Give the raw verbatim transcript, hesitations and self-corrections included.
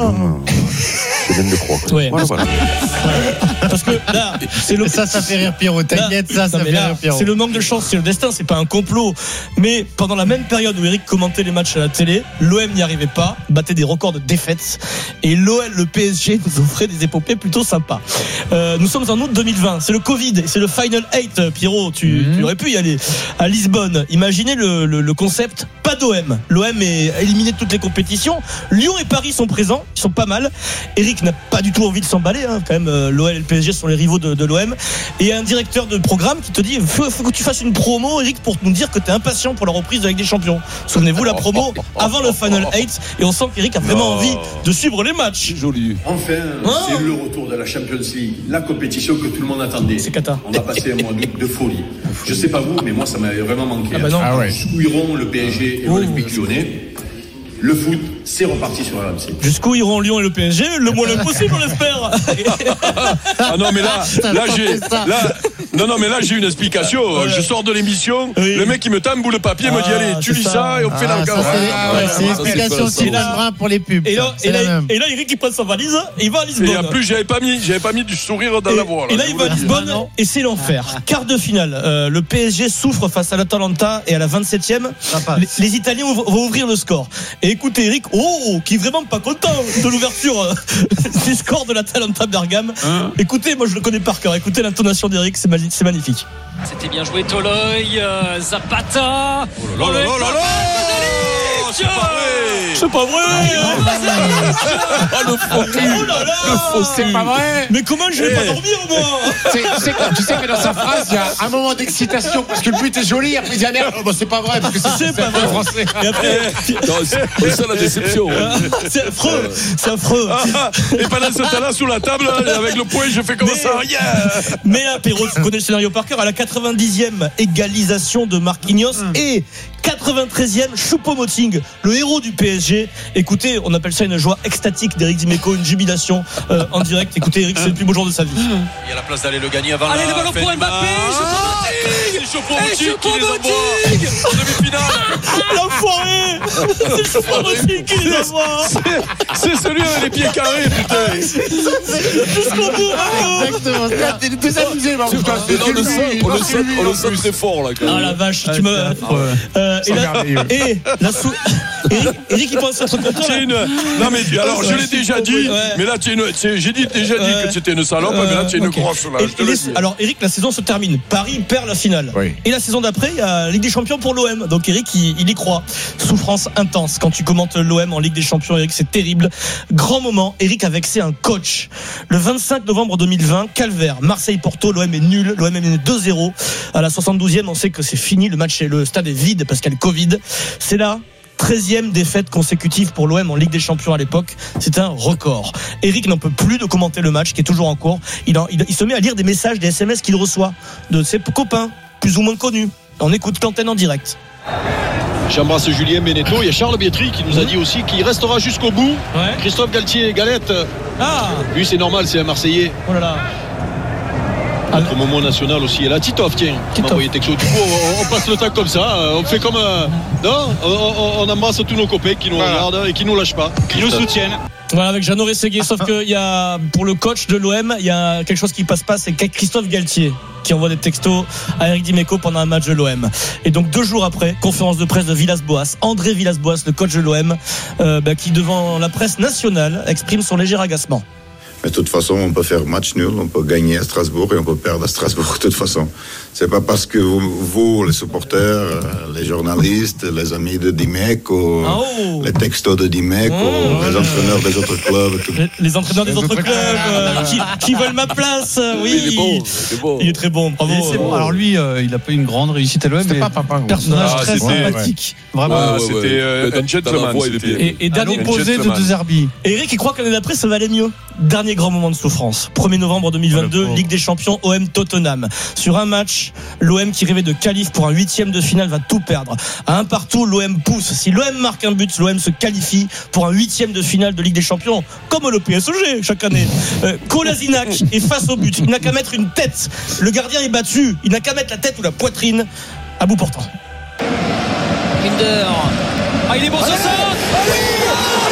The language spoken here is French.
Je viens de le croire. Ouais. Voilà, voilà. Parce que là, c'est le... ça, ça fait rire Pierrot. T'inquiète, ça, ça non, fait là, rire Pierrot. C'est le manque de chance, c'est le destin, c'est pas un complot. Mais pendant la même période où Eric commentait les matchs à la télé, l'O M n'y arrivait pas, battait des records de défaites. Et l'O L, le P S G, nous offrait des épopées plutôt sympas. Euh, nous sommes en août deux mille vingt. C'est le Covid, c'est le Final eight. Pierrot, tu, mmh. tu aurais pu y aller à Lisbonne. Imaginez le, le, le concept. Pas d'O M. L'O M est éliminé de toutes les compétitions. Lyon et Paris sont présents, ils sont pas mal. Eric n'a pas du tout envie de s'emballer, hein. Quand même, euh, l'O L et le P S G sont les rivaux de, de l'O M. Et il y a un directeur de programme qui te dit faut, faut que tu fasses une promo, Eric, pour nous dire que tu es impatient pour la reprise de la Ligue des Champions. Souvenez-vous, la promo avant le Final eight. Et on sent qu'Eric a vraiment envie de suivre les matchs. C'est joli. Enfin, oh. c'est le retour de la Champions League, la compétition que tout le monde attendait. C'est cata. On a passé un mois d'août de folie. Je sais pas vous, mais moi, ça m'a vraiment manqué. Ah bah non. Ah ouais. Où iront le P S G et oh. l'Olympique Lyonnais? Le foot, c'est reparti sur R M C. Jusqu'où iront Lyon et le P S G? Le moins impossible, on l'espère. Ah non, mais là, là, j'ai, là, non, non, mais là, j'ai une explication. Je sors de l'émission, oui. Le mec, il me tamboule le papier, ah, me dit, allez, tu lis ça, ça et on ah, fait la ça, ah, ouais, c'est l'explication aussi de Brun pour les pubs. Et là, et là, et là, Eric, il prend sa valise, et il va à Lisbonne. Et en plus, j'avais pas mis, j'avais pas mis du sourire dans et, la voix. Et là, il va à Lisbonne, ah, et c'est l'enfer. Quart de finale. Euh, le P S G souffre face à l'Atalanta, et à la vingt-septième, les, les Italiens vont ouvrir le score. Et écoutez, Eric, oh, qui est vraiment pas content de l'ouverture du score de l'Atalanta Bergame. Hein? Écoutez, moi je le connais par cœur. Écoutez l'intonation d'Eric, c'est, mali- c'est magnifique. C'était bien joué, Toloy, euh, Zapata. Oh là là là là là là, c'est pas vrai. C'est pas vrai. Oh le faux. Oh là là. Le faux, c'est pas vrai. Mais comment je vais hey. pas dormir moi? C'est, tu, sais, tu sais que dans sa phrase, il y a un moment d'excitation parce que le but est joli. Après il dit ah merde, oh, bah, c'est pas vrai parce que c'est, c'est, c'est pas vrai français. Et après, non, c'est, c'est ça la déception. C'est affreux, c'est affreux. Et pendant ce temps-là, sous la table, avec le poing, je fais comme mais, ça. Yeah. Mais là, Perrault, tu connais le scénario par cœur. À la quatre-vingt-dixième égalisation de Marquinhos mmh. et quatre-vingt-treizième Choupo-Moting, le héros du P S G. Écoutez, on appelle ça une joie extatique d'Eric Dimeco, une jubilation euh, en direct. Écoutez, Eric, c'est le plus beau jour de sa vie. Il y a la place d'aller le gagner avant. Allez, la le ballon pour Mbappé. Choupo-Moting qui les envoie en demi-finale. L'enfoiré. C'est Choupo-Moting qui les envoie. C'est, c'est celui avec les pieds carrés, putain. Jusqu'au bout, exactement. T'es désamusé, on le sent, on le sent, on le sent très fort là. Ah la vache, tu me. Euh, et, la, et la sou... Eric, Eric il pense à son contrôle. C'est une... Non mais alors je l'ai déjà dit, ouais. Mais là tu es une... j'ai dit, déjà dit euh, que c'était une salope, euh, mais là tu es une okay. grosse là. Et, et alors Eric, la saison se termine. Paris perd la finale. Oui. Et la saison d'après, il y a Ligue des Champions pour l'O M. Donc Eric, il, il y croit. Souffrance intense quand tu commentes l'O M en Ligue des Champions. Eric, c'est terrible. Grand moment. Eric a vexé un coach. Le vingt-cinq novembre deux mille vingt, calvaire. Marseille-Porto, l'O M est nul. L'O M est mené deux zéro. À la soixante-douzième, on sait que c'est fini. Le match, est, le stade est vide parce qu'il y a le Covid. C'est là. treizième défaite consécutive pour l'O M en Ligue des Champions à l'époque. C'est un record. Eric n'en peut plus de commenter le match qui est toujours en cours. Il, en, il, il se met à lire des messages, des S M S qu'il reçoit de ses copains, plus ou moins connus. On écoute l'antenne en direct. J'embrasse Julien Beneteau. Il y a Charles Bietri qui nous a dit aussi qu'il restera jusqu'au bout. Ouais. Christophe Galtier, Galette. Ah. Lui, c'est normal, c'est un Marseillais. Oh là là. Notre moment national aussi. Et là, Titov, tiens, on m'a envoyé texto. Du coup, on, on passe le temps comme ça. On fait comme. Euh, non, on, on embrasse tous nos copains qui nous voilà. regardent et qui nous lâchent pas, qui nous soutiennent. Voilà, avec Jeannot Rességuier. Sauf que y a, pour le coach de l'O M, il y a quelque chose qui passe pas, c'est Christophe Galtier qui envoie des textos à Eric Dimeco pendant un match de l'O M. Et donc deux jours après, conférence de presse de Villas-Boas, André Villas-Boas, le coach de l'O M, euh, bah, qui devant la presse nationale exprime son léger agacement. Mais de toute façon, on peut faire match nul, on peut gagner à Strasbourg et on peut perdre à Strasbourg de toute façon. C'est pas parce que vous, vous les supporters, les journalistes, les amis de Dimeco, oh. les textos de Dimeco, oh. les entraîneurs des autres clubs. Tout... Les, les entraîneurs des les autres, autres clubs euh, qui, qui veulent ma place, oui. Il est bon, il est bon. Il est très bon, bravo. C'est bon. Alors lui, euh, il a pas eu une grande réussite à l'O M, c'était mais pas papa, personnage ah, très sympathique. Ouais. Vraiment. Ouais, ouais, c'était euh, un gentleman. Et, et dernier posé de deux Zerbi. Eric, il croit qu'année d'après, ça va aller mieux. Dernier grand moment de souffrance. premier novembre deux mille vingt-deux, oh, Ligue des Champions, O M Tottenham. Sur un match, l'O M qui rêvait de qualif pour un huitième de finale va tout perdre. À un partout, l'O M pousse. Si l'O M marque un but, l'O M se qualifie pour un huitième de finale de Ligue des Champions, comme le P S G chaque année. Euh, Kolasinac est face au but. Il n'a qu'à mettre une tête. Le gardien est battu. Il n'a qu'à mettre la tête ou la poitrine à bout portant. Kinder. Ah, il est bon ce centre.